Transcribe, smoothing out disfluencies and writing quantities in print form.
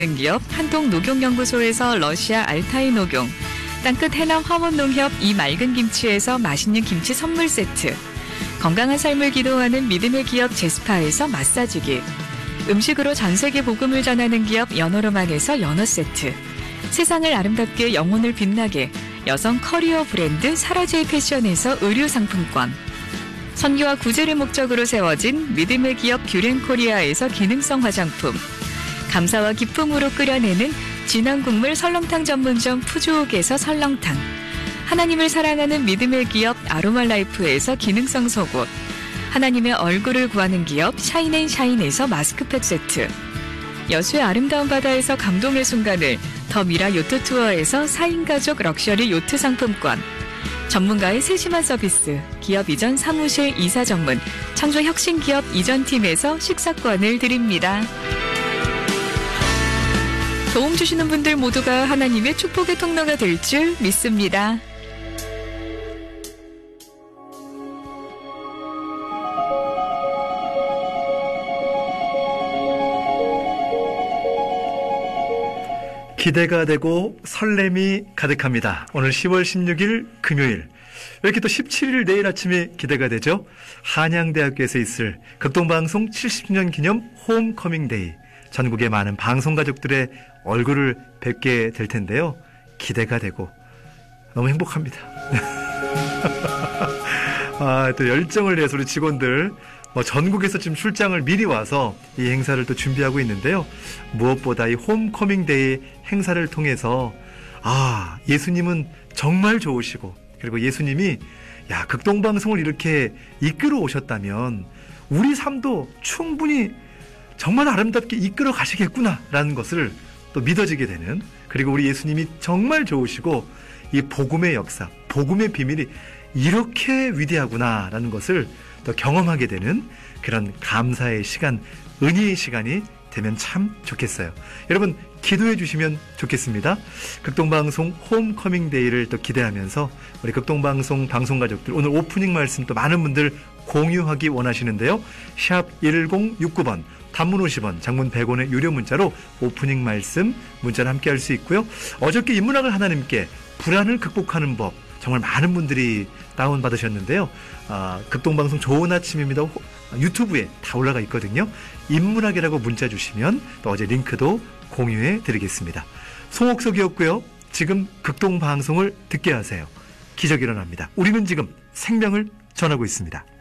기업 한동녹용연구소에서 러시아 알타이 녹용, 땅끝 해남 화원농협 이 맑은 김치에서 맛있는 김치 선물 세트, 건강한 삶을 기도하는 믿음의 기업 제스파에서 마사지기, 음식으로 전 세계 복음을 전하는 기업 연어로만에서 연어 세트, 세상을 아름답게 영혼을 빛나게 여성 커리어 브랜드 사라제이 패션에서 의류 상품권, 선교와 구제를 목적으로 세워진 믿음의 기업 뷰렌코리아에서 기능성 화장품, 감사와 기쁨으로 끓여내는 진한 국물 설렁탕 전문점 푸주옥에서 설렁탕, 하나님을 사랑하는 믿음의 기업 아로마라이프에서 기능성 속옷, 하나님의 얼굴을 구하는 기업 샤인앤샤인에서 마스크팩 세트, 여수의 아름다운 바다에서 감동의 순간을 더 미라 요트 투어에서 4인 가족 럭셔리 요트 상품권, 전문가의 세심한 서비스 기업 이전 사무실 이사 전문 창조 혁신 기업 이전팀에서 식사권을 드립니다. 도움 주시는 분들 모두가 하나님의 축복의 통로가 될 줄 믿습니다. 기대가 되고 설렘이 가득합니다. 오늘 10월 16일 금요일. 왜 이렇게 또 17일 내일 아침에 기대가 되죠? 한양대학교에서 있을 극동방송 70주년 기념 홈커밍데이. 전국의 많은 방송 가족들의 얼굴을 뵙게 될 텐데요. 기대가 되고 너무 행복합니다. 또 열정을 내서 우리 직원들 전국에서 지금 출장을 미리 와서 이 행사를 또 준비하고 있는데요. 무엇보다 이 홈커밍데이 행사를 통해서 예수님은 정말 좋으시고, 그리고 예수님이 극동방송을 이렇게 이끌어 오셨다면 우리 삶도 충분히 정말 아름답게 이끌어 가시겠구나라는 것을 또 믿어지게 되는, 그리고 우리 예수님이 정말 좋으시고 이 복음의 역사, 복음의 비밀이 이렇게 위대하구나라는 것을 또 경험하게 되는 그런 감사의 시간, 은혜의 시간이 되면 참 좋겠어요. 여러분 기도해 주시면 좋겠습니다. 극동방송 홈커밍데이를 또 기대하면서 우리 극동방송 방송가족들 오늘 오프닝 말씀 또 많은 분들 공유하기 원하시는데요. 샵 1069번 단문 50원, 장문 100원의 유료 문자로 오프닝 말씀 문자를 함께 할 수 있고요. 어저께 인문학을 하나님께 불안을 극복하는 법 정말 많은 분들이 다운받으셨는데요. 극동방송 좋은 아침입니다. 유튜브에 다 올라가 있거든요. 인문학이라고 문자 주시면 또 어제 링크도 공유해 드리겠습니다. 송옥석이었고요. 지금 극동방송을 듣게 하세요. 기적이 일어납니다. 우리는 지금 생명을 전하고 있습니다.